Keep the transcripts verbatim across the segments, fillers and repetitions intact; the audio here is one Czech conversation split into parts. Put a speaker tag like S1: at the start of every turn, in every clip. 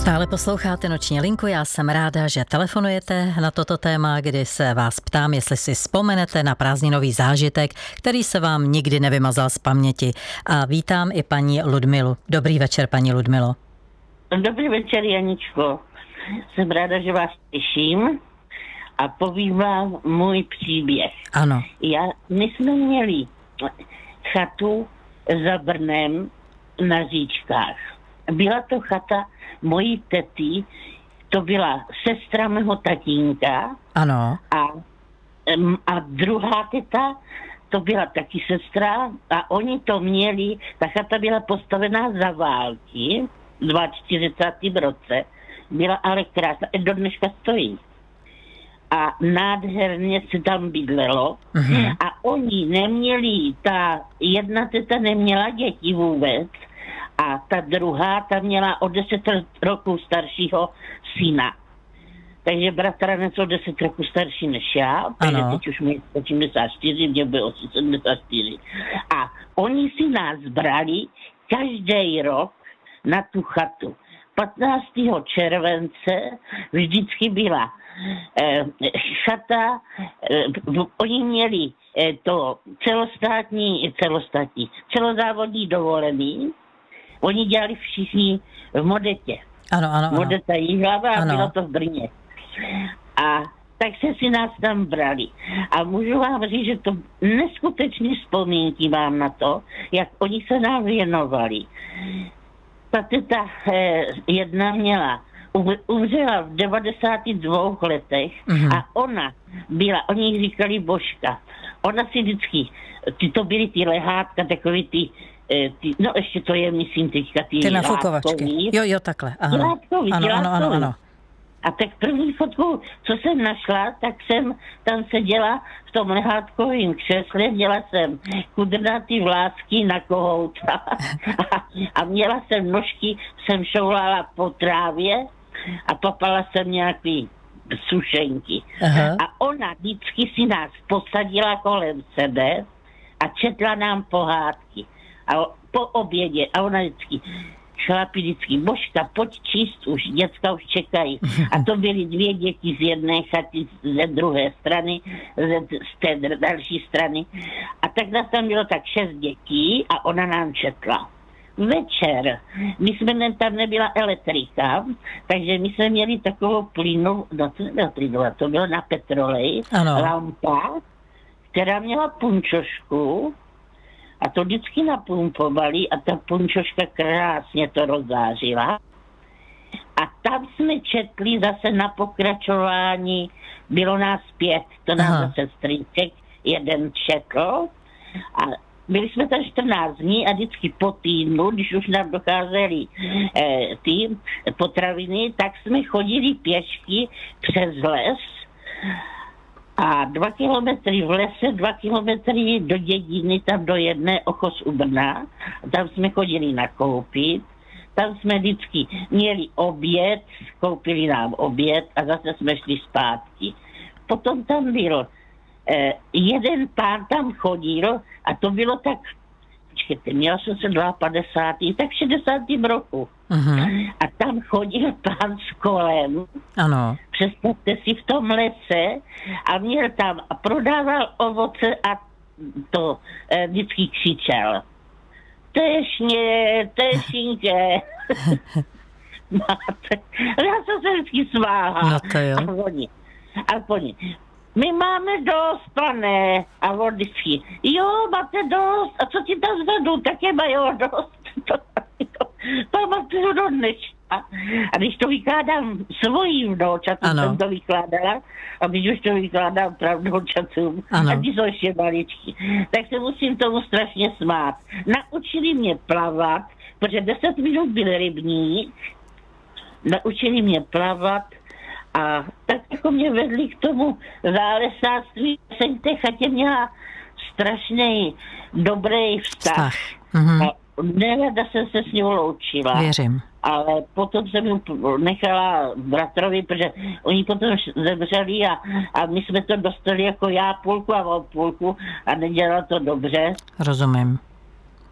S1: Stále posloucháte Noční linku, já jsem ráda, že telefonujete na toto téma, kdy se vás ptám, jestli si vzpomenete na prázdninový zážitek, který se vám nikdy nevymazal z paměti. A vítám i paní Ludmilu. Dobrý večer, paní Ludmilo.
S2: Dobrý večer, Janičko. Jsem ráda, že vás slyším a povím vám můj příběh.
S1: Ano.
S2: Já, my jsme měli chatu za Brnem na Říčkách. Byla to chata mojí tety, to byla sestra mého tatínka.
S1: Ano.
S2: A, a druhá teta, to byla taky sestra a oni to měli, ta chata byla postavená za války v čtyřicátém druhém roce, byla ale krásná, do dneška stojí. A nádherně se tam bydlelo. Mm-hmm. A oni neměli, ta jedna teta neměla děti vůbec a ta druhá, ta měla o deset roků staršího syna. Takže bratranec o deset roků starší než já, takže teď už mi osmdesát čtyři, mě bylo asi sedmdesát čtyři. A oni si nás brali každý rok na tu chatu. patnáctého července vždycky byla eh, chata, eh, oni měli eh, to celostátní, celostátní, celozávodní dovolený. Oni dělali všichni v Modetě.
S1: Ano, ano, ano.
S2: Modeta Jihlava a bylo to v Brně. A tak se si nás tam brali. A můžu vám říct, že to neskutečné vzpomínky mám na to, jak oni se nám věnovali. Ta teta eh, jedna měla, umřela v devadesátých dvou letech mm-hmm. a ona byla, oni jí říkali Božka. Ona si vždycky, ty to byly ty lehátka, takový ty, eh, ty, no ještě to je, myslím, teďka ty,
S1: ty nafukovačky. Jo, jo, takhle. Aha.
S2: Látkový,
S1: ano, ano, ano, ano.
S2: A tak první fotku, co jsem našla, tak jsem tam seděla v tom lehátkovém křesle, měla jsem kudrnatý vlásky na kohouta a, a měla jsem nožky, jsem šoulala po trávě a papala jsem nějaký sušenky. Aha. A ona vždycky si nás posadila kolem sebe a četla nám pohádky. A po obědě, a ona vždycky... Šlapi vždycky, Božka, pojď číst už, děcka už čekají. A to byly dvě děti z jedné chaty, ze druhé strany, ze, z té další strany. A tak nás tam bylo tak šest dětí a ona nám četla. Večer, my jsme, tam nebyla elektrika, takže my jsme měli takovou plynu, no to nebylo plynu, to bylo na petrolej, ano. Lampa, která měla punčošku, a to vždycky napumpovali a ta punčoška krásně to rozzářila. A tam jsme četli zase na pokračování, bylo nás pět, to nás zase strýček, jeden četl. A byli jsme tam čtrnáct dní a vždycky po týdnu, když už nám docházely eh, ty potraviny, tak jsme chodili pěšky přes les. A dva kilometry v lese, dva kilometry do dědiny, tam do jedné Ochos u Brna. Tam jsme chodili nakoupit. Tam jsme vždycky měli oběd, koupili nám oběd a zase jsme šli zpátky. Potom tam byl eh, jeden pán tam chodil a to bylo tak, počkejte, měla jsem se padesát dva, tak v šedesátém roku. Uh-huh. A tam chodil pán s kolem. Ano. Představte si v tom lese a měl tam a prodával ovoce a to eh, vždycky křičel. Tešně, tešinke. Já jsem se vždycky smáhala.
S1: No to jo.
S2: A oni, a oni, my máme dost, pane. A on vždycky, jo, máte dost. A co ti tam zvedu, také mají dost. To, to, pamatuju do dneška. A když to vykládám svojím vnoučatům, jsem to vykládala, a když už to vykládám pravdoučatům, a ty jsou ještě maličky, tak se musím tomu strašně smát. Naučili mě plavat, protože deset minut byl rybník, naučili mě plavat a tak jako mě vedli k tomu zálesáctví. Jsem v té chatě měla strašný dobrý vztah. vztah. Mm-hmm. Nerada jsem se s ním loučila.
S1: Věřím.
S2: Ale potom jsem ju nechala bratrovi, protože oni potom zemřeli a, a my jsme to dostali jako já půlku a on půlku a nedělalo to dobře.
S1: Rozumím.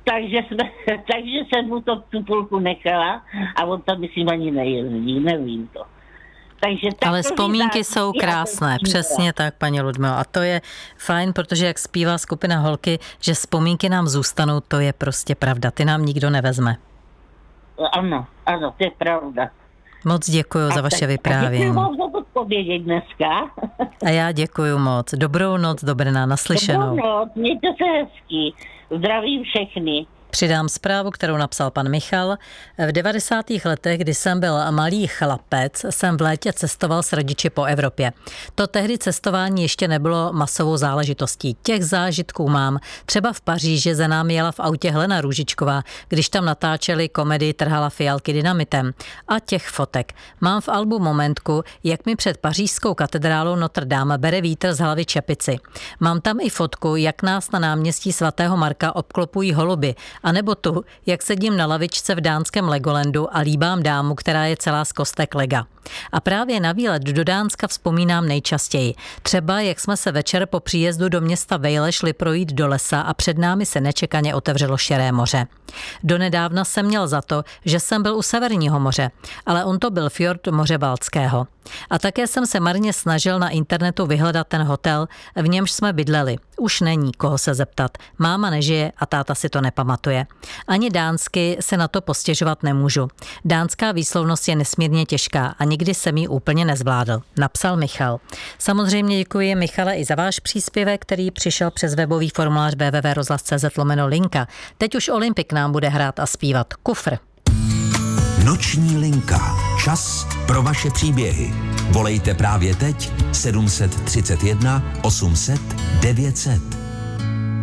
S2: takže, jsme, takže jsem mu to tu půlku nechala a on tam myslím ani nejezdí, nevím to. Takže
S1: ale vzpomínky jsou krásné, přesně tak, paní Ludmilo. A to je fajn, protože jak zpívá skupina Holky, že vzpomínky nám zůstanou, to je prostě pravda. Ty nám nikdo nevezme.
S2: Ano, ano, to je pravda.
S1: Moc děkuji za vaše vyprávění.
S2: Děkuji vám za odpovědět dneska.
S1: A já děkuji moc. Dobrou noc do Brna, naslyšenou.
S2: Dobrou noc, mějte se hezky. Zdravím všechny.
S1: Přidám zprávu, kterou napsal pan Michal. V devadesátých letech, kdy jsem byl malý chlapec, jsem v létě cestoval s rodiči po Evropě. To tehdy cestování ještě nebylo masovou záležitostí. Těch zážitků mám. Třeba v Paříži za námi jela v autě Helena Růžičková, když tam natáčeli komedii Trhala fialky dynamitem. A těch fotek. Mám v albu momentku, jak mi před pařížskou katedrálou Notre Dame bere vítr z hlavy čepici. Mám tam i fotku, jak nás na náměstí svatého Marka obklopují holuby. A nebo tu, jak sedím na lavičce v dánském Legolandu a líbám dámu, která je celá z kostek lega. A právě na výlet do Dánska vzpomínám nejčastěji. Třeba jak jsme se večer po příjezdu do města Vejle šli projít do lesa a před námi se nečekaně otevřelo širé moře. Donedávna jsem měl za to, že jsem byl u Severního moře, ale on to byl fjord moře Baltského. A také jsem se marně snažil na internetu vyhledat ten hotel, v němž jsme bydleli. Už není koho se zeptat. Máma nežije a táta si to nepamatuje. Ani dánsky se na to postěžovat nemůžu. Dánská výslovnost je nesmírně těžká a nikdy jsem ji úplně nezvládl, napsal Michal. Samozřejmě děkuji, Michale, i za váš příspěvek, který přišel přes webový formulář w w w tečka rozhlas tečka c z lomeno linka. Teď už Olympik nám bude hrát a zpívat Kufr.
S3: Noční linka. Čas pro vaše příběhy. Volejte právě teď sedm set třicet jedna osm set devět set.